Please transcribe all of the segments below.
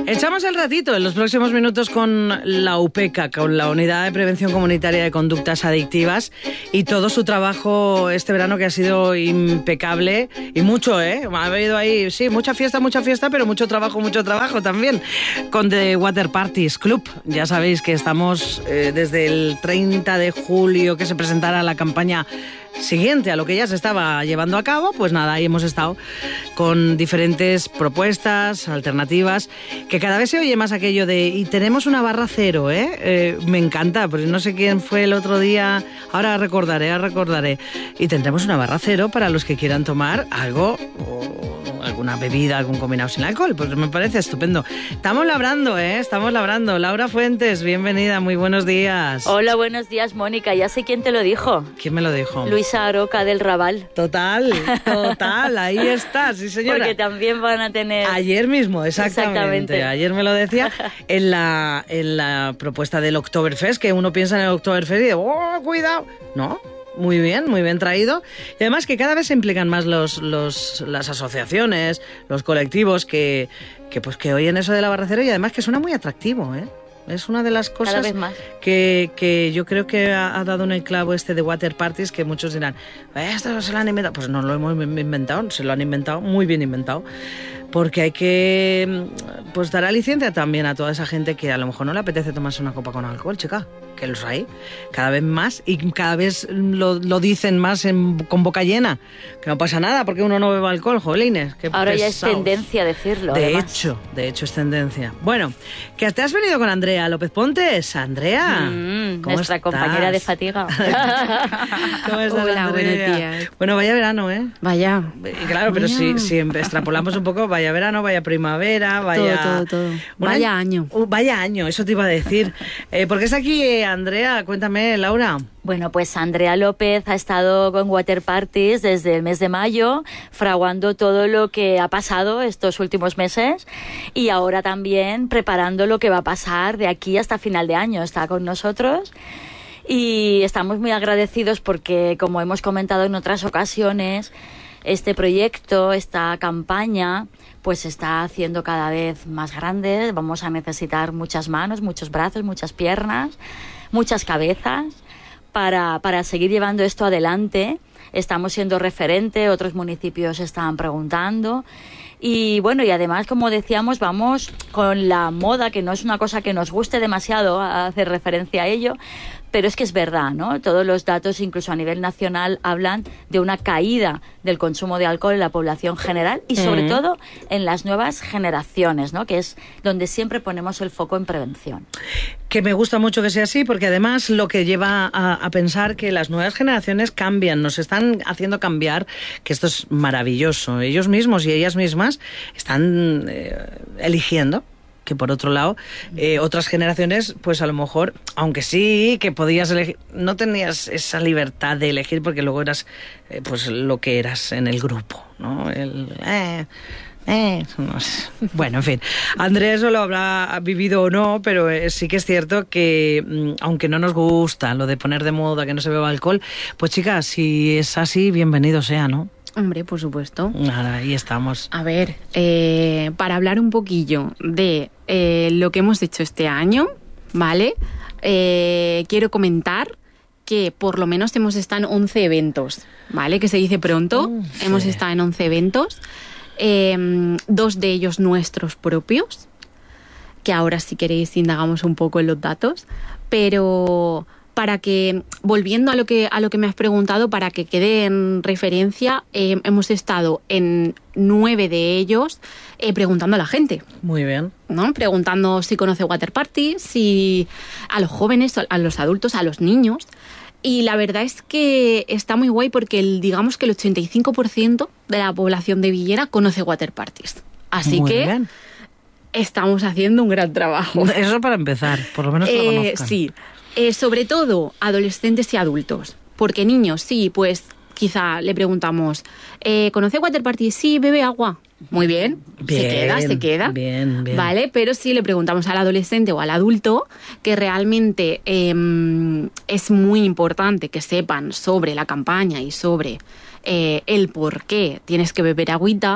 Echamos el ratito en los próximos minutos con la UPECA, con la Unidad de Prevención Comunitaria de Conductas Adictivas, y todo su trabajo este verano que ha sido impecable y mucho, ¿eh? Ha habido ahí, sí, mucha fiesta, pero mucho trabajo también con The Water Parties Club. Ya sabéis que estamos desde el 30 de julio que se presentará la campaña siguiente a lo que ya se estaba llevando a cabo. Pues nada, ahí hemos estado con diferentes propuestas, alternativas, que cada vez se oye más aquello de y tenemos una barra cero, ¿eh? Me encanta, pues no sé quién fue el otro día, ahora recordaré, y tendremos una barra cero para los que quieran tomar algo, o alguna bebida, algún combinado sin alcohol. Pues me parece estupendo. Estamos labrando. Laura Fuentes, bienvenida, muy buenos días. Hola, buenos días, Mónica. Ya sé quién te lo dijo. ¿Quién me lo dijo? Luisa Aroca del Raval. Total, ahí está, sí señora. Porque también van a tener... Ayer mismo, exactamente. Ayer me lo decía en la propuesta del Oktoberfest, que uno piensa en el Oktoberfest y dice, ¡oh, cuidado! No, muy bien traído. Y además que cada vez se implican más las asociaciones, los colectivos que oyen eso de la barra cero, y además que suena muy atractivo, ¿eh? Es una de las cosas cada vez más que yo creo que ha dado en el clavo este de Water Parties, que muchos dirán, esto se lo han inventado. Pues no lo hemos inventado, se lo han inventado, muy bien inventado, porque hay que pues dar aliciente también a toda esa gente que a lo mejor no le apetece tomarse una copa con alcohol, chica, que los hay cada vez más y cada vez lo dicen más con boca llena, que no pasa nada porque uno no bebe alcohol, jolines. Ahora pesados. Ya es tendencia decirlo. De hecho es tendencia. Bueno, que te has venido con Andrea López Pontes. Andrea, nuestra estás? Compañera de fatiga. ¿Cómo estás, Hola, Andrea? buenos días. Bueno, vaya verano, ¿eh? Vaya. Y claro, pero si extrapolamos un poco, vaya verano, vaya primavera, vaya... Todo. Vaya año. Vaya año, eso te iba a decir. ¿Por qué está aquí Andrea? Cuéntame, Laura. Bueno, pues Andrea López ha estado con Water Parties desde el mes de mayo, fraguando todo lo que ha pasado estos últimos meses, y ahora también preparando lo que va a pasar de aquí hasta final de año. Está con nosotros y estamos muy agradecidos porque, como hemos comentado en otras ocasiones, este proyecto, esta campaña, pues se está haciendo cada vez más grande. Vamos a necesitar muchas manos, muchos brazos, muchas piernas, muchas cabezas para seguir llevando esto adelante. Estamos siendo referente, otros municipios están preguntando. Y bueno, y además, como decíamos, vamos con la moda, que no es una cosa que nos guste demasiado hacer referencia a ello, pero es que es verdad, ¿no? Todos los datos, incluso a nivel nacional, hablan de una caída del consumo de alcohol en la población general y sobre todo en las nuevas generaciones, ¿no? Que es donde siempre ponemos el foco en prevención. Que me gusta mucho que sea así, porque además lo que lleva a pensar que las nuevas generaciones cambian, nos están haciendo cambiar, que esto es maravilloso. Ellos mismos y ellas mismas están eligiendo, que por otro lado, otras generaciones, pues a lo mejor, aunque sí que podías elegir, no tenías esa libertad de elegir porque luego eras pues lo que eras en el grupo, ¿no? No sé. Bueno, en fin, Andrea eso lo habrá vivido o no, pero sí que es cierto que aunque no nos gusta lo de poner de moda que no se beba alcohol, pues chicas, si es así, bienvenido sea, ¿no? Hombre, por supuesto. Ahora, ahí estamos. A ver, para hablar un poquillo de lo que hemos hecho este año, ¿vale? Quiero comentar que por lo menos hemos estado en 11 eventos, ¿vale? Que se dice pronto. Sí. Hemos estado en 11 eventos. 2 de ellos nuestros propios, que ahora si queréis indagamos un poco en los datos, pero para que, volviendo a lo que me has preguntado, para que quede en referencia, hemos estado en 9 de ellos preguntando a la gente. Muy bien. ¿No? Preguntando si conoce Water Party, si a los jóvenes, a los adultos, a los niños. Y la verdad es que está muy guay porque digamos que el 85% de la población de Villena conoce Water Parties. Así muy que bien. Estamos haciendo un gran trabajo. Eso para empezar, por lo menos que lo conozcan. Sí, sobre todo adolescentes y adultos. Porque niños, sí, pues quizá le preguntamos, ¿conoce Water Party? Sí, bebe agua. Muy bien, se queda. Bien. Vale, pero si le preguntamos al adolescente o al adulto, que realmente es muy importante que sepan sobre la campaña y sobre el por qué tienes que beber agüita,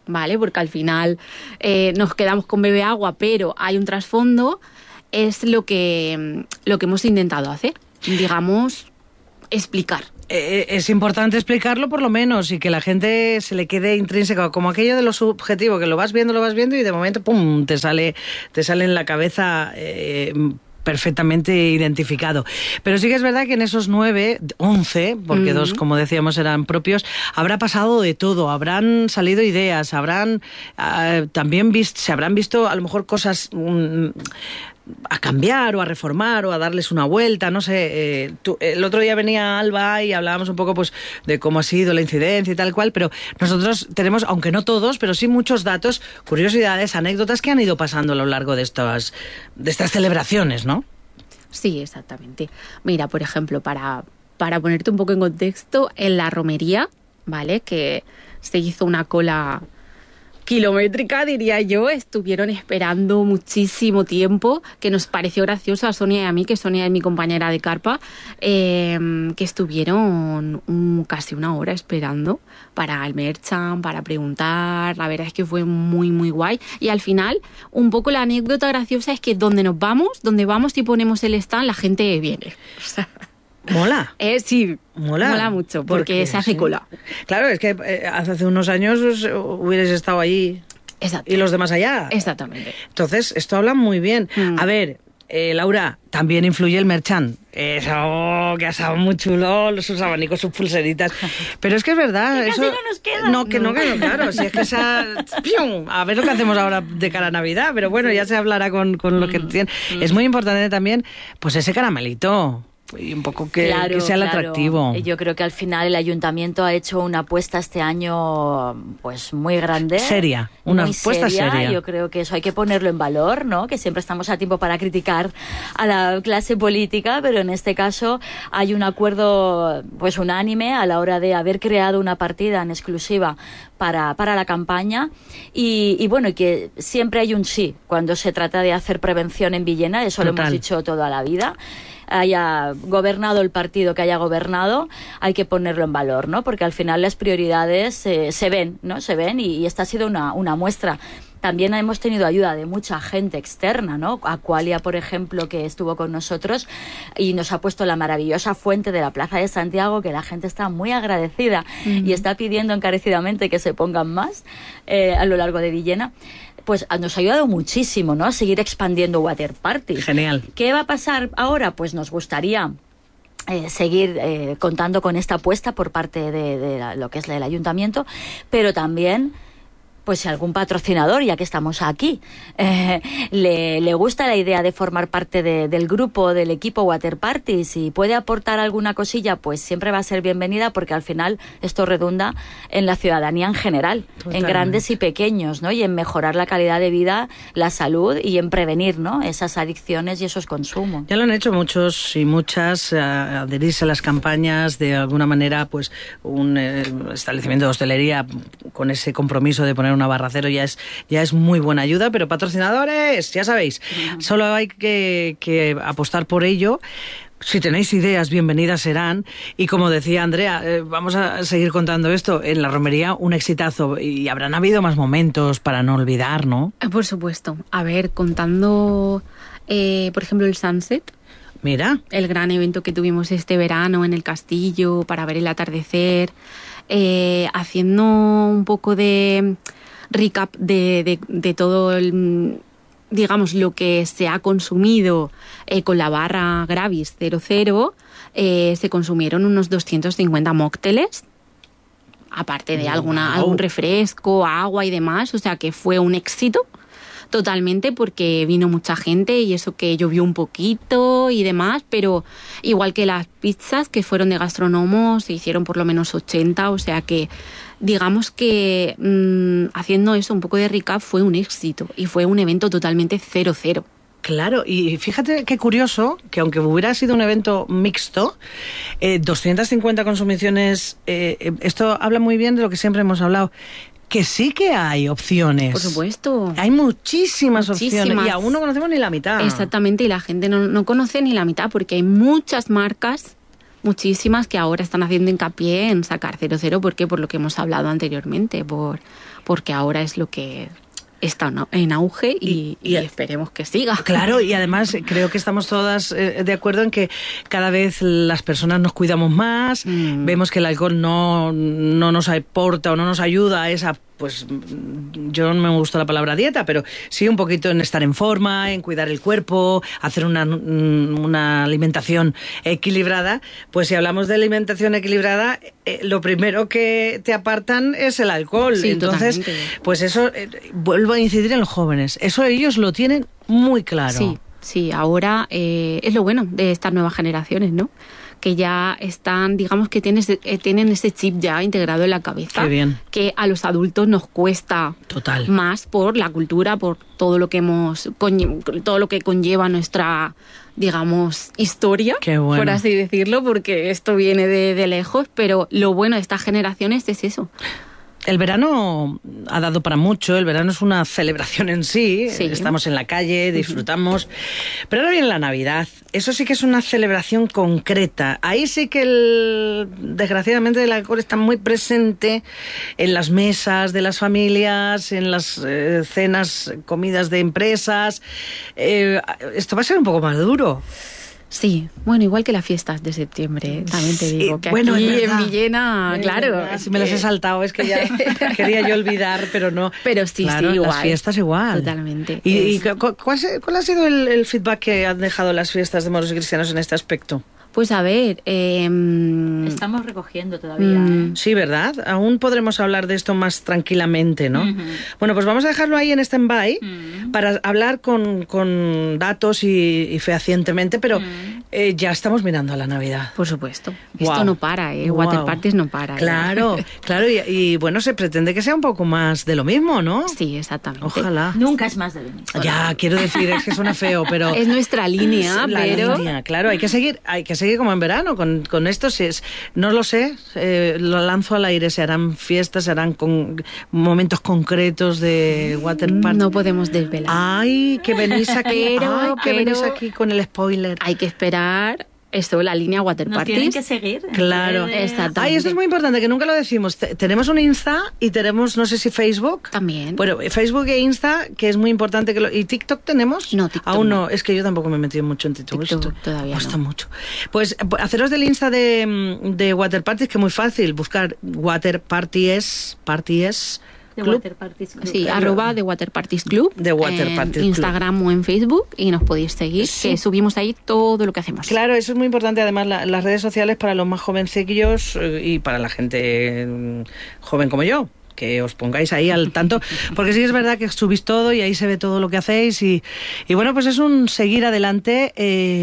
¿vale? Porque al final nos quedamos con bebe agua, pero hay un trasfondo, es lo que hemos intentado hacer, digamos, explicar. Es importante explicarlo por lo menos y que la gente se le quede intrínseco, como aquello de lo subjetivo, que lo vas viendo y de momento, ¡pum!, te sale en la cabeza perfectamente identificado. Pero sí que es verdad que en esos 9, 11, porque 2, como decíamos, eran propios, habrá pasado de todo, habrán salido ideas, se habrán visto a lo mejor cosas a cambiar o a reformar o a darles una vuelta, no sé. El otro día venía Alba y hablábamos un poco pues de cómo ha sido la incidencia y tal cual, pero nosotros tenemos, aunque no todos, pero sí muchos datos, curiosidades, anécdotas que han ido pasando a lo largo de estas celebraciones, ¿no? Sí, exactamente. Mira, por ejemplo, para ponerte un poco en contexto, en la romería, ¿vale?, que se hizo una cola kilométrica, diría yo, estuvieron esperando muchísimo tiempo, que nos pareció gracioso a Sonia y a mí, que Sonia es mi compañera de carpa, que estuvieron casi una hora esperando para el merchan, para preguntar. La verdad es que fue muy, muy guay. Y al final, un poco la anécdota graciosa es que donde vamos y ponemos el stand, la gente viene. O sea, ¿mola? Sí, mola mucho, porque se hace cola. Claro, es que hace unos años hubierais estado allí. Exacto. Y los demás allá. Exactamente. Entonces, esto habla muy bien. A ver, Laura, también influye el merchan. Eso, que ha estado muy chulo, sus abanicos, sus pulseritas. Pero es que es verdad. Eso no nos queda. No, claro. Si es que ¡pium! A ver lo que hacemos ahora de cara a Navidad. Pero bueno, ya se hablará con lo que tiene. Es muy importante también, pues ese caramelito. Y un poco que sea el atractivo. Yo creo que al final el ayuntamiento ha hecho una apuesta este año pues muy grande. Seria, una apuesta seria. Yo creo que eso hay que ponerlo en valor, ¿no? Que siempre estamos a tiempo para criticar a la clase política, pero en este caso hay un acuerdo pues unánime a la hora de haber creado una partida en exclusiva para la campaña y bueno, y que siempre hay un sí cuando se trata de hacer prevención en Villena, eso Total. Lo hemos dicho toda la vida. Haya gobernado el partido que haya gobernado, hay que ponerlo en valor, ¿no? Porque al final las prioridades se ven, ¿no? Se ven y esta ha sido una muestra. También hemos tenido ayuda de mucha gente externa, ¿no? Aqualia, por ejemplo, que estuvo con nosotros y nos ha puesto la maravillosa fuente de la Plaza de Santiago, que la gente está muy agradecida y está pidiendo encarecidamente que se pongan más a lo largo de Villena. Pues nos ha ayudado muchísimo, ¿no? A seguir expandiendo Water Party. Genial. ¿Qué va a pasar ahora? Pues nos gustaría seguir contando con esta apuesta por parte de lo que es el ayuntamiento, pero también pues si algún patrocinador, ya que estamos aquí, le gusta la idea de formar parte del grupo, del equipo Water Party, si puede aportar alguna cosilla, pues siempre va a ser bienvenida, porque al final esto redunda en la ciudadanía en general, Totalmente. En grandes y pequeños, ¿no? Y en mejorar la calidad de vida, la salud y en prevenir, ¿no? Esas adicciones y esos consumos. Ya lo han hecho muchos y muchas, adherirse a las campañas de alguna manera, pues un establecimiento de hostelería con ese compromiso de poner una barra cero ya es muy buena ayuda, pero patrocinadores, ya sabéis, solo hay que apostar por ello. Si tenéis ideas, bienvenidas serán. Y como decía Andrea, vamos a seguir contando esto. En la romería, un exitazo. Y habrán habido más momentos para no olvidar, ¿no? Por supuesto. A ver, contando, por ejemplo, el Sunset. Mira. El gran evento que tuvimos este verano en el castillo para ver el atardecer. Haciendo un poco de recap de todo digamos, lo que se ha consumido con la barra Gravis 00, se consumieron unos 250 mocteles, aparte de algún refresco, agua y demás, o sea que fue un éxito totalmente, porque vino mucha gente y eso que llovió un poquito y demás, pero igual que las pizzas que fueron de gastronomos, se hicieron por lo menos 80, o sea que digamos que haciendo eso un poco de recap fue un éxito y fue un evento totalmente 0-0. Claro, y fíjate qué curioso que aunque hubiera sido un evento mixto, 250 consumiciones, esto habla muy bien de lo que siempre hemos hablado, que sí que hay opciones. Por supuesto. Hay muchísimas opciones y aún no conocemos ni la mitad. Exactamente, y la gente no conoce ni la mitad porque hay muchas marcas muchísimas que ahora están haciendo hincapié en sacar 0,0. ¿Por qué? Por lo que hemos hablado anteriormente, porque ahora es lo que está en auge y esperemos que siga. Claro, y además creo que estamos todas de acuerdo en que cada vez las personas nos cuidamos más, vemos que el alcohol no nos aporta o no nos ayuda a esa, pues yo no me gusta la palabra dieta, pero sí un poquito en estar en forma, en cuidar el cuerpo, hacer una alimentación equilibrada. Pues si hablamos de alimentación equilibrada, lo primero que te apartan es el alcohol. Sí, entonces, totalmente. pues eso, vuelvo a incidir en los jóvenes. Eso ellos lo tienen muy claro. Sí, ahora es lo bueno de estas nuevas generaciones, ¿no? Que ya están, digamos que tienen ese chip ya integrado en la cabeza. Qué bien. Que a los adultos nos cuesta Total. más por la cultura, por todo lo que todo lo que conlleva nuestra, digamos, historia, Qué bueno. por así decirlo, porque esto viene de lejos, pero lo bueno de estas generaciones es eso. El verano ha dado para mucho, el verano es una celebración en sí, estamos en la calle, disfrutamos, pero ahora viene la Navidad, eso sí que es una celebración concreta, ahí sí que desgraciadamente el alcohol está muy presente en las mesas de las familias, en las cenas, comidas de empresas, esto va a ser un poco más duro. Sí, bueno, igual que las fiestas de septiembre, también te digo, que bueno, aquí en Villena, claro. Si me las he saltado, es que ya quería yo olvidar, pero no. Pero sí, claro, igual. Las fiestas igual. Totalmente. ¿Y cuál ha sido el feedback que han dejado las fiestas de moros y cristianos en este aspecto? Pues a ver... Estamos recogiendo todavía. Sí, ¿verdad? Aún podremos hablar de esto más tranquilamente, ¿no? Bueno, pues vamos a dejarlo ahí en stand-by para hablar con datos y fehacientemente, pero ya estamos mirando a la Navidad. Por supuesto. Wow. Esto no para, ¿eh? Wow. Water Parties no para. Claro, claro. Y bueno, se pretende que sea un poco más de lo mismo, ¿no? Sí, exactamente. Ojalá. Nunca es más de lo mismo. Ya, quiero decir, es que suena feo, pero... Es nuestra línea, la pero... línea, claro, hay que seguir como en verano con esto. No lo sé, lo lanzo al aire. Se harán fiestas, se harán con momentos concretos de water party. No podemos desvelar. Ay, que venís aquí, venís aquí con el spoiler. Hay que esperar... Esto, la línea Water Nos Parties. tienen que seguir. Claro. Exactamente. Ay, esto es muy importante, que nunca lo decimos. Tenemos un Insta y tenemos, no sé si Facebook. También. Bueno, Facebook e Insta, que es muy importante. ¿Y TikTok tenemos? No, TikTok aún no. Es que yo tampoco me he metido mucho en TikTok. Todavía cuesta no. mucho. Pues haceros del Insta de Water Parties, que es muy fácil. Buscar Water Parties De Club. Water Parties Club. Sí, @ de Water Parties Club. De Water en Parties Club. Instagram o en Facebook, y nos podéis seguir, Sí. que subimos ahí todo lo que hacemos. Claro, eso es muy importante. Además, las redes sociales para los más jovencillos y para la gente joven como yo, que os pongáis ahí al tanto, porque sí es verdad que subís todo y ahí se ve todo lo que hacéis y bueno, pues es un seguir adelante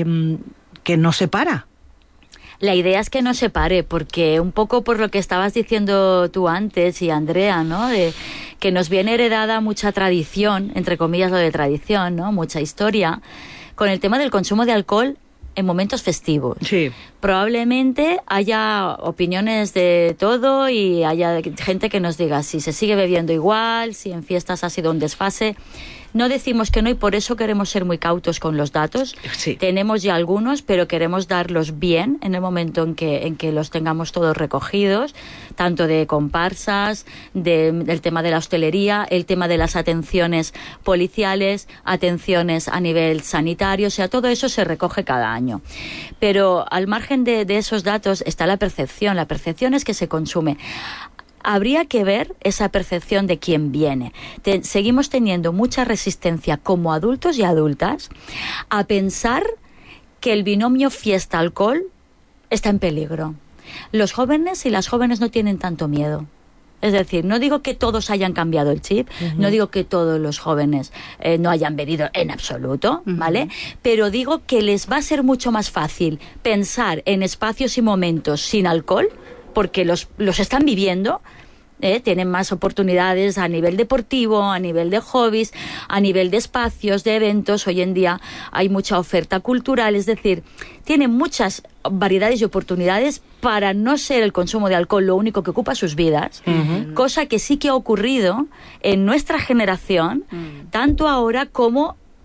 que no se para. La idea es que no se pare, porque un poco por lo que estabas diciendo tú antes y Andrea, ¿no? De que nos viene heredada mucha tradición, entre comillas lo de tradición, ¿no? Mucha historia, con el tema del consumo de alcohol en momentos festivos. Sí. Probablemente haya opiniones de todo y haya gente que nos diga si se sigue bebiendo igual, si en fiestas ha sido un desfase. No decimos que no, y por eso queremos ser muy cautos con los datos. Sí. Tenemos ya algunos, pero queremos darlos bien en el momento en que los tengamos todos recogidos, tanto de comparsas, del tema de la hostelería, el tema de las atenciones policiales, atenciones a nivel sanitario, o sea, todo eso se recoge cada año. Pero al margen de esos datos está la percepción. La percepción es que se consume. Habría que ver esa percepción de quién viene. Seguimos teniendo mucha resistencia como adultos y adultas a pensar que el binomio fiesta-alcohol está en peligro. Los jóvenes y las jóvenes no tienen tanto miedo. Es decir, no digo que todos hayan cambiado el chip, no digo que todos los jóvenes no hayan bebido en absoluto, ¿vale? Pero digo que les va a ser mucho más fácil pensar en espacios y momentos sin alcohol, porque los están viviendo, tienen más oportunidades a nivel deportivo, a nivel de hobbies, a nivel de espacios, de eventos. Hoy en día hay mucha oferta cultural, es decir, tienen muchas variedades y oportunidades para no ser el consumo de alcohol lo único que ocupa sus vidas, cosa que sí que ha ocurrido en nuestra generación, tanto ahora como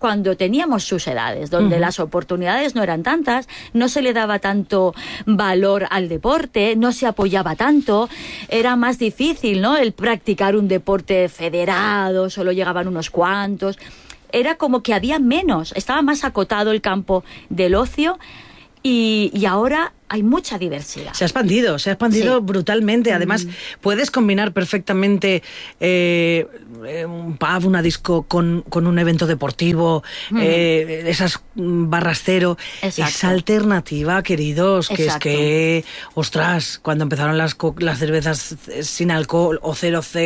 cuando teníamos sus edades, donde las oportunidades no eran tantas, no se le daba tanto valor al deporte, no se apoyaba tanto, era más difícil, ¿no?, el practicar un deporte federado, solo llegaban unos cuantos. Era como que había menos, estaba más acotado el campo del ocio y ahora hay mucha diversidad. Se ha expandido sí, brutalmente. Además, puedes combinar perfectamente un pub, una disco con un evento deportivo, esas barras cero. Exacto. Esa alternativa, queridos, que Exacto. es que, ostras, cuando empezaron las cervezas sin alcohol o 0,0